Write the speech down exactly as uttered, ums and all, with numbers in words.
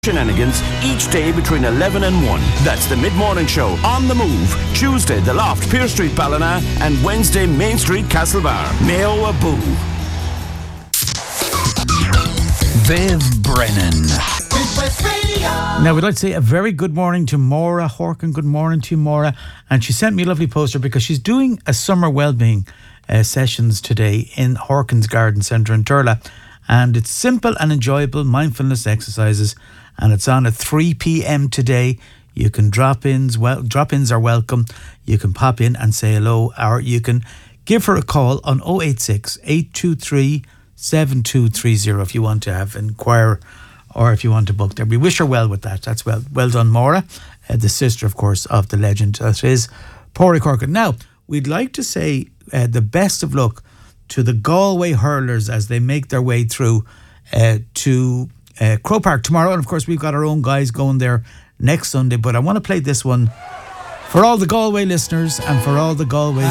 Shenanigans each day between eleven and one. That's the Mid-Morning Show on the Move. Tuesday, The Loft, Pier Street, Ballina, and Wednesday, Main Street, Castlebar. Mayo Abu. Viv Brennan. Now, we'd like to say a very good morning to Maura Horkin. Good morning to you, Maura. And she sent me a lovely poster because she's doing a summer wellbeing uh, sessions today in Horkin's Garden Centre in Turla. And it's simple and enjoyable mindfulness exercises. And it's on at three p.m. today. You can drop ins. Well, drop ins are welcome. You can pop in and say hello, or you can give her a call on oh eight six, eight two three, seven two three oh if you want to have inquire or if you want to book there. We wish her well with that. That's well well done, Maura, uh, the sister, of course, of the legend that is Pádraig Horkin. Now, we'd like to say uh, the best of luck to the Galway hurlers as they make their way through uh, to uh, Croke Park tomorrow. And of course, we've got our own guys going there next Sunday. But I want to play this one for all the Galway listeners and for all the Galway